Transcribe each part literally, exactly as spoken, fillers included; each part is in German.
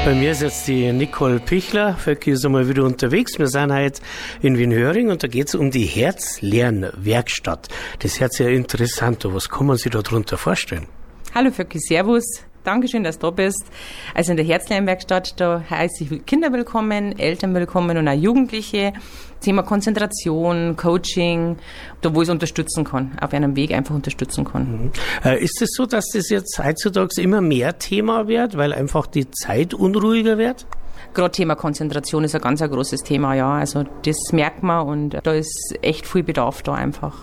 Bei mir ist jetzt die Nicole Pichler. Vöcki ist einmal wieder unterwegs. Wir sind heute in Wien-Höring und da geht es um die Herzlernwerkstatt. Das hört sich ja interessant an. Was kann man sich darunter vorstellen? Hallo Vöcki, servus. Dankeschön, dass du da bist. Also in der Herzlernwerkstatt, da heiße ich Kinder willkommen, Eltern willkommen und auch Jugendliche. Thema Konzentration, Coaching, da wo ich es unterstützen kann, auf einem Weg einfach unterstützen kann. Mhm. Äh, ist es so, dass das jetzt heutzutage immer mehr Thema wird, weil einfach die Zeit unruhiger wird? Gerade Thema Konzentration ist ein ganz ein großes Thema, ja. Also das merkt man und da ist echt viel Bedarf da einfach.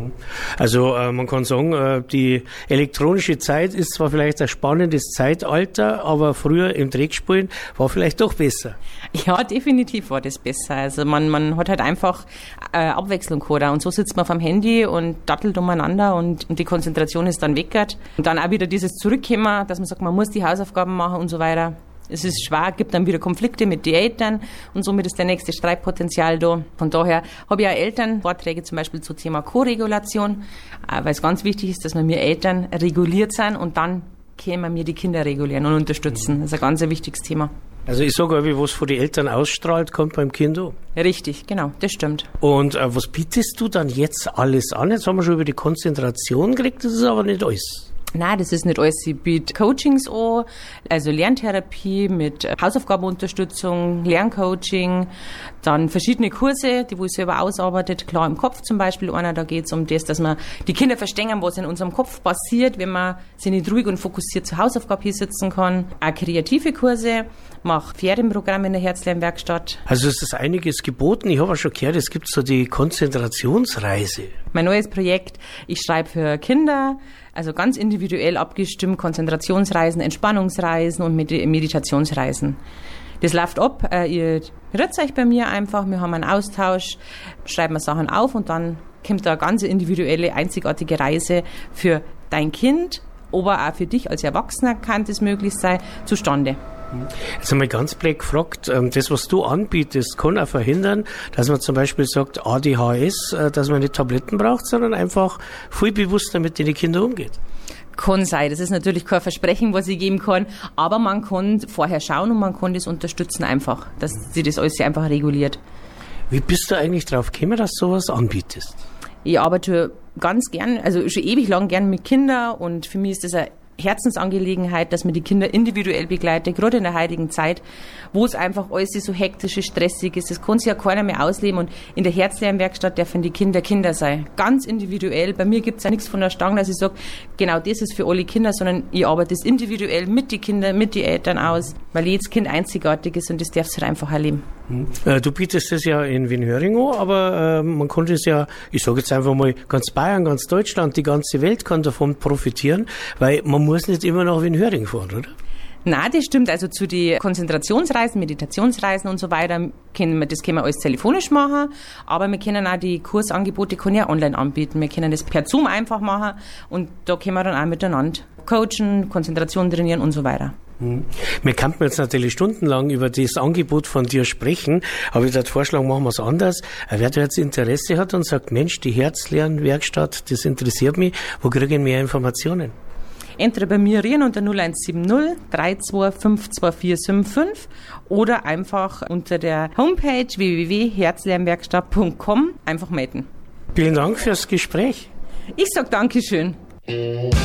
Also äh, man kann sagen, äh, die elektronische Zeit ist zwar vielleicht ein spannendes Zeitalter, aber früher im Dreckspielen war vielleicht doch besser. Ja, definitiv war das besser. Also man, man hat halt einfach äh, Abwechslung gehabt und so sitzt man vom Handy und dattelt umeinander und, und die Konzentration ist dann weggert. Und dann auch wieder dieses Zurückkommen, dass man sagt, man muss die Hausaufgaben machen und so weiter. Es ist schwer, gibt dann wieder Konflikte mit den Eltern und somit ist der nächste Streitpotenzial da. Von daher habe ich auch Elternvorträge zum Beispiel zum Thema Co-Regulation, weil es ganz wichtig ist, dass wir Eltern reguliert sind und dann können wir die Kinder regulieren und unterstützen. Das ist ein ganz ein wichtiges Thema. Also ich sage, was von den Eltern ausstrahlt, kommt beim Kind an. Richtig, genau, das stimmt. Und äh, was bietest du dann jetzt alles an? Jetzt haben wir schon über die Konzentration geredet, das ist aber nicht alles. Nein, das ist nicht alles. Ich biete Coachings an, also Lerntherapie mit Hausaufgabenunterstützung, Lerncoaching, dann verschiedene Kurse, die wo ich selber ausarbeitet, klar im Kopf zum Beispiel einer, da geht es um das, dass man die Kinder verstehen, was in unserem Kopf passiert, wenn man sich nicht ruhig und fokussiert zur Hausaufgabe hier sitzen kann. Auch kreative Kurse, mache Ferienprogramme in der Herzlernwerkstatt. Also es ist einiges geboten. Ich habe auch schon gehört, es gibt so die Konzentrationsreise. Mein neues Projekt, ich schreibe für Kinder, also ganz individuell abgestimmt, Konzentrationsreisen, Entspannungsreisen und Meditationsreisen. Das läuft ab, ihr rührt euch bei mir einfach, wir haben einen Austausch, schreiben wir Sachen auf und dann kommt da eine ganz individuelle, einzigartige Reise für dein Kind, aber auch für dich als Erwachsener kann das möglich sein, zustande. Jetzt einmal ganz blöd gefragt, das, was du anbietest, kann auch verhindern, dass man zum Beispiel sagt, A D H S, dass man nicht Tabletten braucht, sondern einfach viel bewusster mit den Kindern umgeht. Kann sein. Das ist natürlich kein Versprechen, was ich geben kann, aber man kann vorher schauen und man kann das unterstützen einfach, dass sich das alles einfach reguliert. Wie bist du eigentlich drauf gekommen, dass du sowas anbietest? Ich arbeite ganz gern, also schon ewig lang gern mit Kindern und für mich ist das eine Herzensangelegenheit, dass man die Kinder individuell begleitet, gerade in der heutigen Zeit, wo es einfach alles so hektisch ist, stressig ist. Das kann sich ja keiner mehr ausleben und in der Herzlernwerkstatt dürfen die Kinder Kinder sein. Ganz individuell. Bei mir gibt es ja nichts von der Stange, dass ich sage, genau das ist für alle Kinder, sondern ich arbeite das individuell mit den Kindern, mit den Eltern aus, weil jedes Kind einzigartig ist und das darf es halt einfach erleben. Hm. Du bietest das ja in Wien-Höring an, aber äh, man kann das ja, ich sage jetzt einfach mal, ganz Bayern, ganz Deutschland, die ganze Welt kann davon profitieren, weil man muss nicht immer nach Wien-Höring fahren, oder? Nein, das stimmt. Also zu den Konzentrationsreisen, Meditationsreisen und so weiter, können wir, das können wir alles telefonisch machen, aber wir können auch die Kursangebote können ja online anbieten. Wir können das per Zoom einfach machen und da können wir dann auch miteinander coachen, Konzentration trainieren und so weiter. Hm. Wir könnten jetzt natürlich stundenlang über das Angebot von dir sprechen, aber ich würde vorschlagen, machen wir es anders. Wer da jetzt Interesse hat und sagt, Mensch, die Herzlernwerkstatt, das interessiert mich, wo kriege ich mehr Informationen? Entweder bei mir rieren unter null eins sieben null drei zwei fünf zwei vier fünf fünf oder einfach unter der Homepage w w w punkt herzlernwerkstatt punkt com einfach melden. Vielen Dank fürs Gespräch. Ich sage Dankeschön.